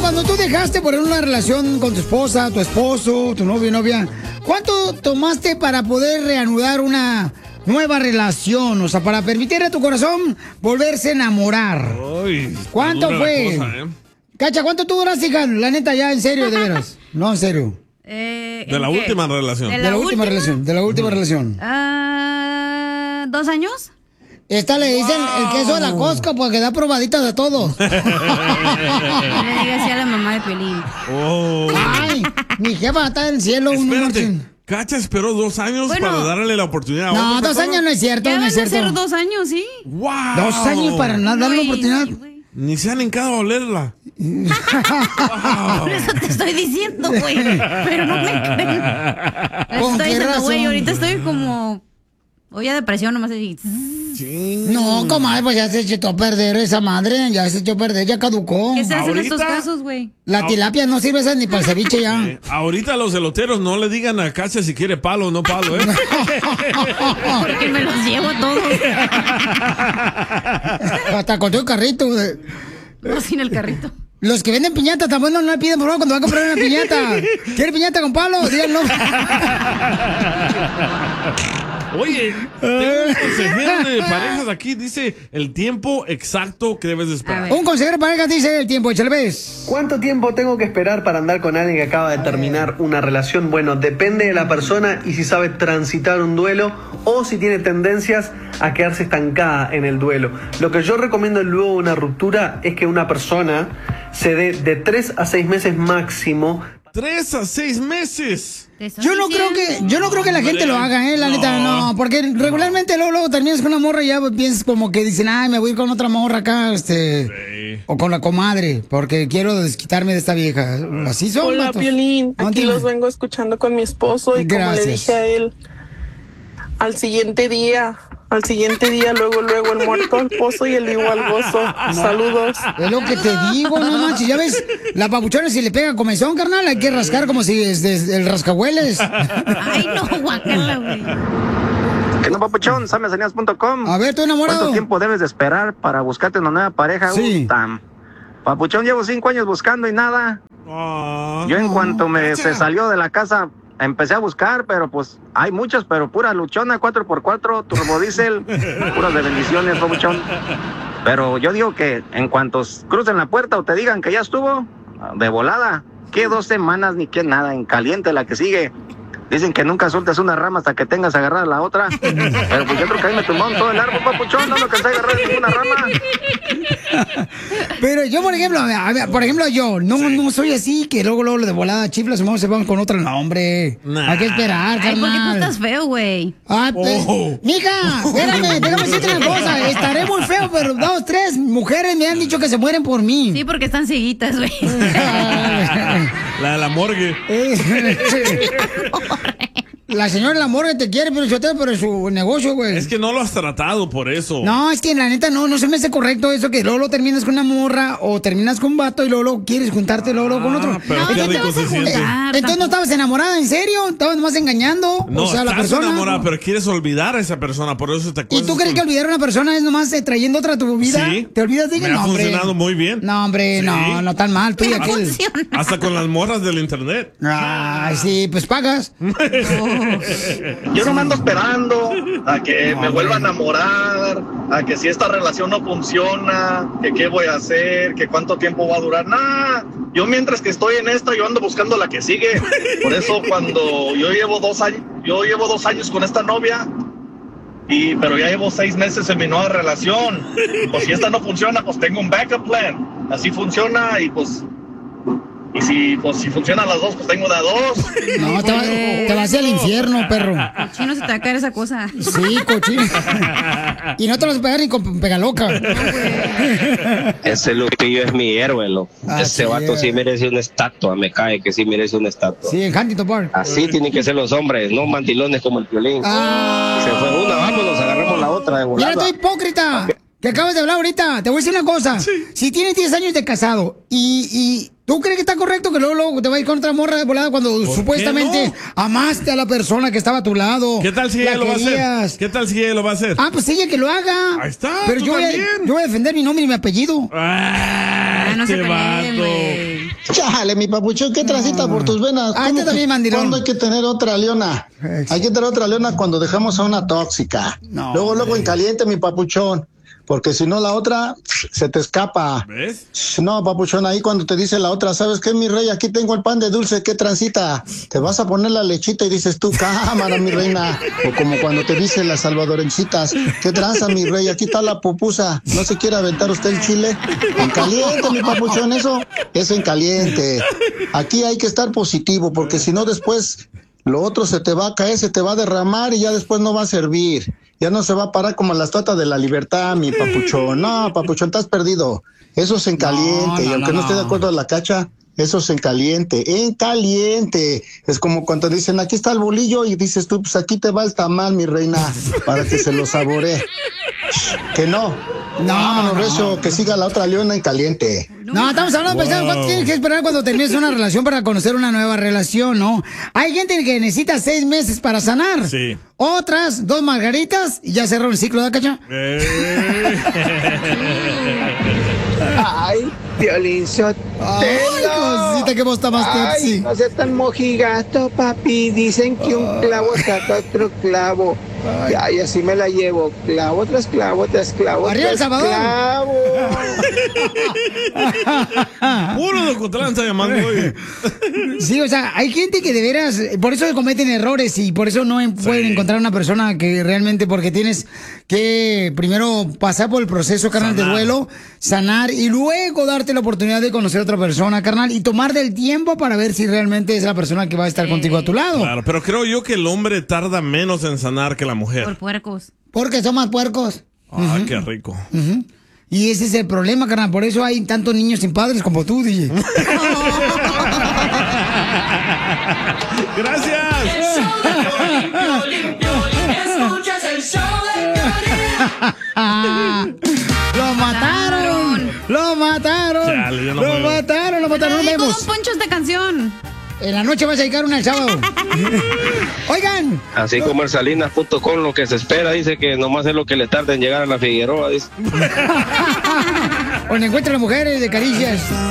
cuando tú dejaste por una relación con tu esposa, tu esposo, tu novio, novia, ¿cuánto tomaste para poder reanudar una nueva relación? O sea, para permitir a tu corazón volverse a enamorar. Uy, ¿Cuánto fue? Cosa, Cacha, ¿cuánto tú duraste, hija? La neta, ya, en serio, de veras. No, en serio. De la última relación. De la última relación. De la última relación. 2 años. Esta le dicen el queso de la Costco porque da probaditas de todo. Le diga así a la mamá de Pelín. Ay, mi jefa está en el cielo. Espérate, Cacha esperó 2 años para darle la oportunidad a No, otra 2 persona. años no es cierto, Ya no van es a cierto. ser 2 años, sí. ¡Wow! 2 años para nada darle la oportunidad. Ni se han hincado a olerla. Por eso te estoy diciendo, güey. Pero no me creen. ¿Con Estoy qué diciendo, razón? güey, ahorita estoy como... Oye, depresión nomás así. No, comadre, pues ya se echó a perder esa madre. Ya se echó a perder, ya caducó. ¿Qué se hace en estos casos, güey? La tilapia no sirve esa ni para el ceviche ya. Ahorita los eloteros no le digan a Cacha si quiere palo o no palo, ¿eh? Porque me los llevo a todos. Hasta con tu carrito. No, sin el carrito. Los que venden piñata también no le piden, por favor, cuando va a comprar una piñata. ¿Quiere piñata con palo? Díganlo. Oye, tengo un consejero de parejas aquí. Dice el tiempo exacto que debes de esperar. Un consejero de parejas dice el tiempo, échale ves. ¿Cuánto tiempo tengo que esperar para andar con alguien que acaba de terminar una relación? Bueno, depende de la persona y si sabe transitar un duelo o si tiene tendencias a quedarse estancada en el duelo. Lo que yo recomiendo luego de una ruptura es que una persona se dé de 3 a 6 meses máximo. 3 a 6 meses. Yo no creo que la gente lo haga, la neta, no, porque regularmente luego terminas con una morra y ya piensas como que dicen, ay, me voy a ir con otra morra acá, o con la comadre, porque quiero desquitarme de esta vieja. Así son. Hola, vatos. Piolín, No, aquí dime. los vengo escuchando con mi esposo y como le Gracias. dije a él, al siguiente día, luego el muerto al pozo y el vivo al gozo. Saludos. Es lo que te digo, no manches, ya ves, la papuchona si le pega comezón, carnal, hay que rascar como si es el rascahueles. Ay, no, guacala, güey. Que no, papuchón, samesanías.com. A ver, ¿tú enamorado? ¿Cuánto tiempo debes de esperar para buscarte una nueva pareja? Sí. Papuchón, llevo 5 años buscando y nada. Yo en cuanto se salió de la casa, empecé a buscar, pero pues hay muchas, pero pura luchona, 4x4, turbodiesel, puras de bendiciones, papuchón. Pero yo digo que en cuanto crucen la puerta o te digan que ya estuvo, de volada, que 2 semanas ni que nada, en caliente la que sigue. Dicen que nunca sueltas una rama hasta que tengas agarrada la otra. Pero pues yo creo que ahí me tumbaron todo el árbol, papuchón, no me alcancé a agarrar ninguna rama. Pero yo, por ejemplo, yo no soy así, que luego de volada chiflas y se van con otra. No, hombre, hay que esperar, Ay, ¿por qué tú carnal. estás feo, güey? Mija, espérame, déjame decirte una cosa. Estaré muy feo, pero 2, 3 mujeres me han dicho que se mueren por mí. Sí, porque están cieguitas, güey. La de la morgue. La señora la morgue te quiere, pero yo te por su negocio, güey. Es que no lo has tratado por eso. No, es que la neta no se me hace correcto eso que luego terminas con una morra o terminas con un vato y luego quieres juntarte luego con otro. pero qué rico se siente. Entonces no estabas enamorada, ¿en serio? Estabas nomás engañando. No, o sea, la estás persona. enamorada, pero quieres olvidar a esa persona, por eso te ¿Y acuerdas. tú crees que olvidar a una persona es nomás trayendo otra a tu vida? Sí. ¿Te olvidas de ella? Me ha No, hombre. funcionado muy bien. No, hombre, Sí. no tan mal. Tú y aquel. Hasta con las morras del internet. Ay, sí, pues pagas. Yo no me ando esperando a que me vuelva a enamorar, a que si esta relación no funciona, que qué voy a hacer, que cuánto tiempo va a durar. Nah, yo mientras que estoy en esta, yo ando buscando la que sigue. Por eso cuando yo llevo 2 años con esta novia, pero ya llevo 6 meses en mi nueva relación. Pues si esta no funciona, pues tengo un backup plan. Así funciona y pues... Y si funcionan las dos, pues tengo de a 2. No, te vas al infierno, perro. Cochino, se te va a caer esa cosa. Sí, cochino. Y no te vas a pegar ni con pegaloca. Ese Lupillo es mi héroe, loco. Ese vato sí merece una estatua, me cae que sí merece una estatua. Sí, en Huntington Park. Así tienen que ser los hombres, no mandilones como el Piolín. Se fue una, vámonos, agarramos la otra de volada. Mira, tú hipócrita, que acabas de hablar ahorita. Te voy a decir una cosa. Si tienes 10 años de casado y ¿tú crees que está correcto que luego te vayas con otra morra de volada cuando supuestamente amaste a la persona que estaba a tu lado? ¿Qué tal si ella lo va a hacer? ¿Qué tal si ella lo va a hacer? Ah, pues ella que lo haga. Ahí está, Pero tú yo voy a defender mi nombre y mi apellido. Ya no se peleen, güey. Chale, mi papuchón, ¿qué transita por tus venas? Ah, tú también, mandilón. ¿Cuándo hay que tener otra leona? Hay que tener otra leona cuando dejamos a una tóxica. No, luego en caliente, mi papuchón. Porque si no, la otra se te escapa. ¿Ves? No, papuchón, ahí cuando te dice la otra, ¿sabes qué, mi rey? Aquí tengo el pan de dulce, ¿qué transita? Te vas a poner la lechita y dices tú, cámara, mi reina. O como cuando te dice las salvadorencitas, ¿qué tranza, mi rey? Aquí está la pupusa. ¿No se quiere aventar usted el chile? En caliente, mi papuchón, eso es en caliente. Aquí hay que estar positivo, porque si no después lo otro se te va a caer, se te va a derramar y ya después no va a servir. Ya no se va a parar como la estatua de la libertad, mi papuchón. No, papuchón, estás perdido. Eso es en caliente. Y aunque no esté de acuerdo a la cacha, eso es en caliente. En caliente. Es como cuando dicen, aquí está el bolillo, y dices tú, pues aquí te va el tamal, mi reina, para que se lo saboree. Que no. No, recio, que siga la otra leona en caliente. No, estamos hablando, de cuánto tienes que esperar cuando termines una relación para conocer una nueva relación, ¿no? Hay gente que necesita 6 meses para sanar. Sí. Otras, 2 margaritas y ya cerró el ciclo de cacha. Ay, Piolín Sotelo. Ay, cosita, que vos está más Ay, no seas tan mojigato, papi. Dicen que un clavo saca otro clavo. Ay, así me la llevo. Clavo tras clavo tras clavo. ¡Arriba El Salvador! Clavo. Puro de Ocotlán está llamando hoy. Sí, o sea, hay gente que de veras, por eso cometen errores y por eso no pueden encontrar una persona que realmente, porque tienes que primero pasar por el proceso, carnal, de duelo, sanar y luego darte la oportunidad de conocer a otra persona, carnal, y tomar del tiempo para ver si realmente es la persona que va a estar contigo a tu lado. Claro, pero creo yo que el hombre tarda menos en sanar que la mujer. Por puercos. Porque son más puercos. Ah, qué rico. Y ese es el problema, carnal. Por eso hay tantos niños sin padres como tú, DJ. Gracias. Escuchas el show de ¡Lo mataron! ¡Lo mataron! Chale, yo no ¡Lo puedo. mataron! ¡Lo mataron! ¡No Dijo vemos! Don Poncho esta canción. En la noche vas a llegar una el sábado. Oigan. Así como el Salinas.com, lo que se espera, dice que nomás es lo que le tarda en llegar a la Figueroa, dice. Donde encuentran las mujeres de caricias.